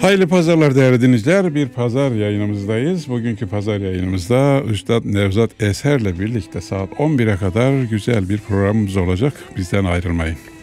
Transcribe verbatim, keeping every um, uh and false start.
Hayırlı pazarlar değerli dinleyiciler. Bir pazar yayınımızdayız. Bugünkü pazar yayınımızda Üstad Nevzat Eser'le birlikte saat on bire kadar güzel bir programımız olacak. Bizden ayrılmayın.